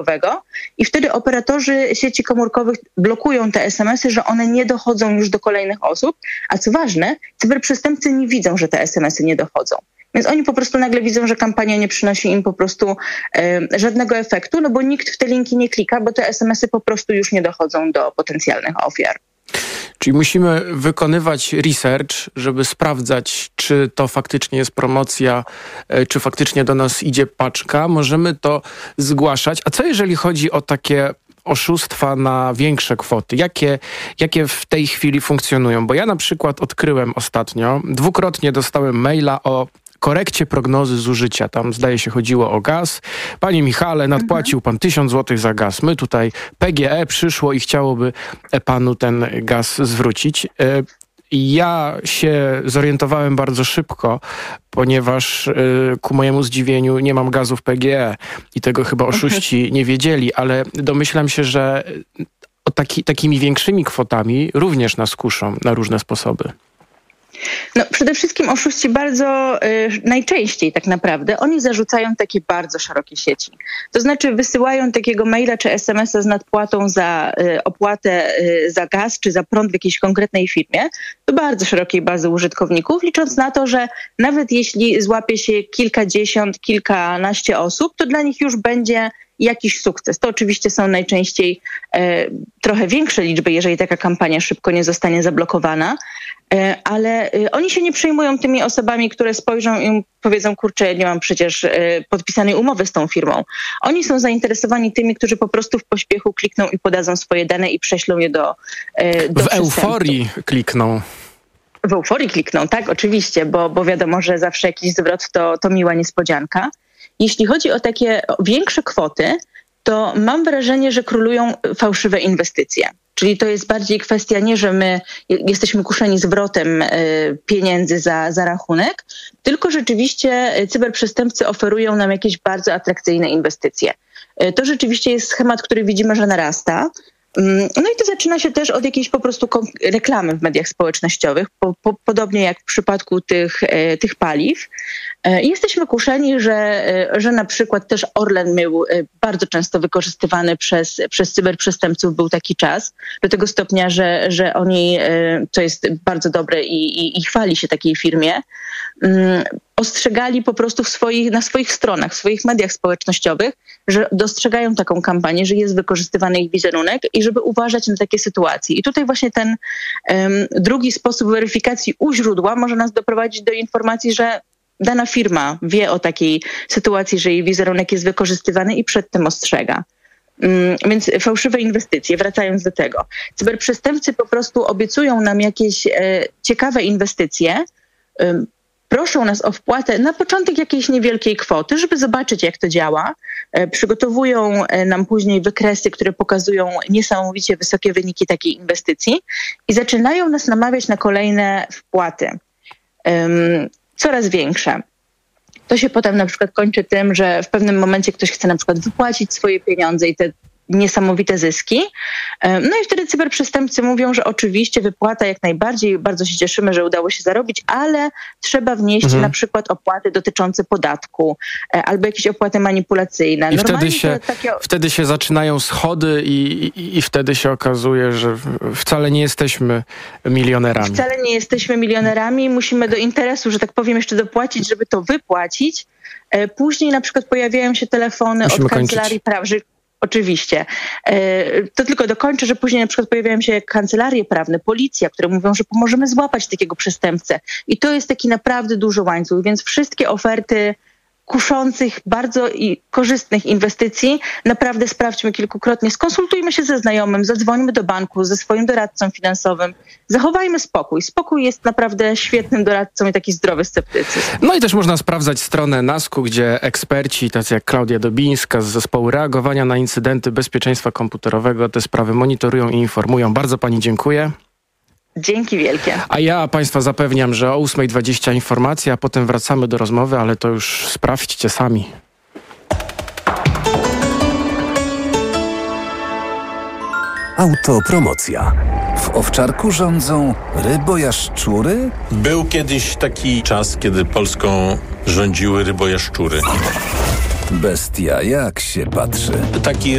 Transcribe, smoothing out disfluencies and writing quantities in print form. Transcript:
i wtedy operatorzy sieci komórkowych blokują te SMS-y, że one nie dochodzą już do kolejnych osób, a co ważne, cyberprzestępcy nie widzą, że te SMS-y nie dochodzą. Więc oni po prostu nagle widzą, że kampania nie przynosi im po prostu żadnego efektu, no bo nikt w te linki nie klika, bo te SMS-y po prostu już nie dochodzą do potencjalnych ofiar. Czyli musimy wykonywać research, żeby sprawdzać, czy to faktycznie jest promocja, czy faktycznie do nas idzie paczka. Możemy to zgłaszać. A co jeżeli chodzi o takie oszustwa na większe kwoty? Jakie w tej chwili funkcjonują? Bo ja na przykład odkryłem ostatnio, dwukrotnie dostałem maila o korekcie prognozy zużycia. Tam zdaje się chodziło o gaz. Panie Michale, nadpłacił pan 1000 zł za gaz. My tutaj PGE przyszło i chciałoby panu ten gaz zwrócić. Ja się zorientowałem bardzo szybko, ponieważ ku mojemu zdziwieniu nie mam gazu w PGE i tego chyba oszuści nie wiedzieli, ale domyślam się, że takimi większymi kwotami również nas kuszą na różne sposoby. No, przede wszystkim oszuści bardzo najczęściej tak naprawdę, oni zarzucają takie bardzo szerokie sieci. To znaczy wysyłają takiego maila czy SMS-a z nadpłatą za opłatę za gaz czy za prąd w jakiejś konkretnej firmie do bardzo szerokiej bazy użytkowników, licząc na to, że nawet jeśli złapie się kilkadziesiąt, kilkanaście osób, to dla nich już będzie jakiś sukces. To oczywiście są najczęściej trochę większe liczby, jeżeli taka kampania szybko nie zostanie zablokowana, ale oni się nie przejmują tymi osobami, które spojrzą i powiedzą, kurczę, nie mam przecież podpisanej umowy z tą firmą. Oni są zainteresowani tymi, którzy po prostu w pośpiechu klikną i podadzą swoje dane i prześlą je do w euforii klikną. W euforii klikną, tak, oczywiście, bo wiadomo, że zawsze jakiś zwrot to miła niespodzianka. Jeśli chodzi o takie większe kwoty, to mam wrażenie, że królują fałszywe inwestycje. Czyli to jest bardziej kwestia nie, że my jesteśmy kuszeni zwrotem pieniędzy za rachunek, tylko rzeczywiście cyberprzestępcy oferują nam jakieś bardzo atrakcyjne inwestycje. To rzeczywiście jest schemat, który widzimy, że narasta. No i to zaczyna się też od jakiejś po prostu reklamy w mediach społecznościowych, podobnie jak w przypadku tych paliw. I jesteśmy kuszeni, że na przykład też Orlen był bardzo często wykorzystywany przez cyberprzestępców, był taki czas, do tego stopnia, że oni, co jest bardzo dobre i chwali się takiej firmie, ostrzegali po prostu na swoich stronach, w swoich mediach społecznościowych, że dostrzegają taką kampanię, że jest wykorzystywany ich wizerunek i żeby uważać na takie sytuacje. I tutaj właśnie ten drugi sposób weryfikacji u źródła może nas doprowadzić do informacji, że dana firma wie o takiej sytuacji, że jej wizerunek jest wykorzystywany i przed tym ostrzega. Więc fałszywe inwestycje, wracając do tego. Cyberprzestępcy po prostu obiecują nam jakieś ciekawe inwestycje, proszą nas o wpłatę na początek jakiejś niewielkiej kwoty, żeby zobaczyć, jak to działa. Przygotowują nam później wykresy, które pokazują niesamowicie wysokie wyniki takiej inwestycji i zaczynają nas namawiać na kolejne wpłaty. Coraz większe. To się potem na przykład kończy tym, że w pewnym momencie ktoś chce na przykład wypłacić swoje pieniądze i te niesamowite zyski. No i wtedy cyberprzestępcy mówią, że oczywiście wypłata jak najbardziej, bardzo się cieszymy, że udało się zarobić, ale trzeba wnieść na przykład opłaty dotyczące podatku albo jakieś opłaty manipulacyjne. I wtedy się zaczynają schody i wtedy się okazuje, że wcale nie jesteśmy milionerami. Wcale nie jesteśmy milionerami. Musimy do interesu, że tak powiem, jeszcze dopłacić, żeby to wypłacić. Później na przykład pojawiają się telefony od kancelarii praw. Oczywiście. To tylko dokończę, że później na przykład pojawiają się kancelarie prawne, policja, które mówią, że pomożemy złapać takiego przestępcę. I to jest taki naprawdę duży łańcuch, więc wszystkie oferty kuszących, bardzo korzystnych inwestycji naprawdę sprawdźmy kilkukrotnie. Skonsultujmy się ze znajomym, zadzwońmy do banku, ze swoim doradcą finansowym. Zachowajmy spokój. Spokój jest naprawdę świetnym doradcą i taki zdrowy sceptycyzm. No i też można sprawdzać stronę NASK-u, gdzie eksperci, tacy jak Klaudia Dobińska z zespołu reagowania na incydenty bezpieczeństwa komputerowego te sprawy monitorują i informują. Bardzo pani dziękuję. Dzięki wielkie. A ja państwa zapewniam, że o 8:20 informacja, a potem wracamy do rozmowy, ale to już sprawdźcie sami. Autopromocja. W Owczarku rządzą rybojaszczury? Był kiedyś taki czas, kiedy Polską rządziły rybojaszczury. Bestia jak się patrzy. Taki